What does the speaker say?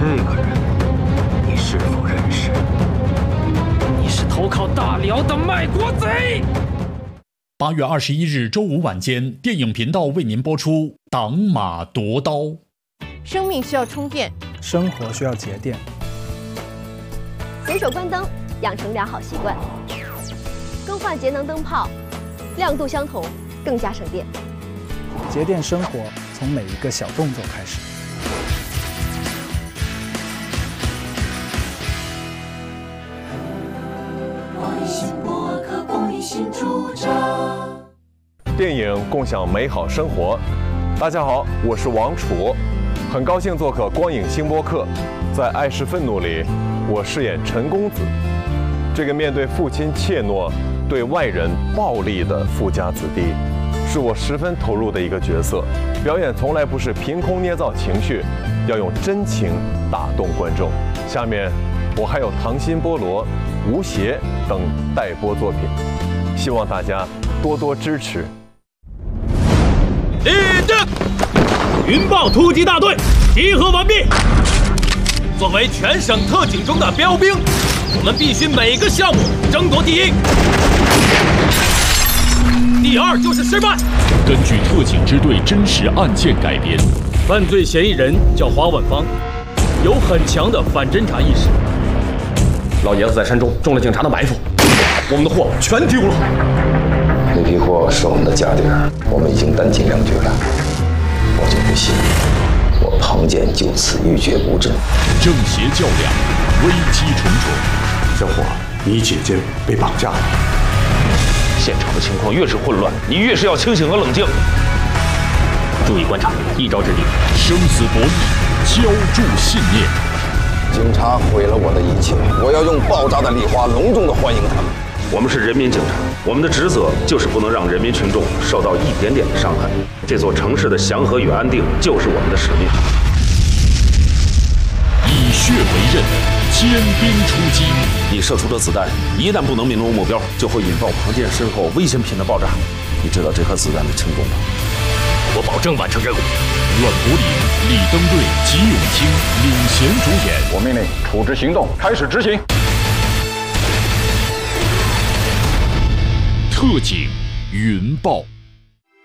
这个人，你是否认识？ 你是投靠大辽的卖国贼 ！8月21日周五晚间，电影频道为您播出《挡马夺刀》。 生命需要充电， 生活需要节电。 随手关灯，养成良好习惯。更换节能灯泡，亮度相同，更加省电。 节电生活从每一个小动作开始。 电影共享美好生活。大家好，我是王楚，很高兴做客光影新播客。在《爱是愤怒》里，我饰演陈公子，这个面对父亲怯懦、对外人暴力的富家子弟，是我十分投入的一个角色。表演从来不是凭空捏造情绪，要用真情打动观众。下面我还有《溏心菠萝》、《吴邪》等待播作品，希望大家多多支持。 立正！云豹突击大队集合完毕。作为全省特警中的标兵，我们必须每个项目争夺第一。第二就是失败。 根据特警支队真实案件改编， 犯罪嫌疑人叫华万芳，有很强的反侦查意识。老爷子在山中中了警察的埋伏，我们的货全丢了。 那批货是我们的家底儿，我们已经弹尽粮绝了。我就不信我庞建就此一蹶不振。 正邪较量，危机重重。 小伙，你姐姐被绑架了。 现场的情况越是混乱，你越是要清醒和冷静。注意观察，一招制敌。 生死博弈，浇筑信念。 警察毁了我的一切，我要用爆炸的礼花隆重地欢迎他们。 我们是人民警察，我们的职责就是不能让人民群众受到一点点的伤害。这座城市的祥和与安定就是我们的使命。 以血为刃，坚兵出击。 你射出的子弹一旦不能命中目标，就会引爆庞建身后危险品的爆炸。你知道这颗子弹的轻重吗？我保证完成任务。 阮柏林、李登对、吉永清领衔主演。 我命令处置行动开始执行。 特警云豹。